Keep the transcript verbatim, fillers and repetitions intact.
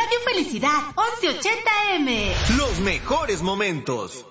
Radio Felicidad, once ochenta eme. Los mejores momentos.